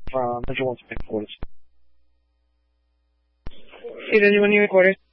from Central Pennsylvania. Hey, Benji, when you recorded?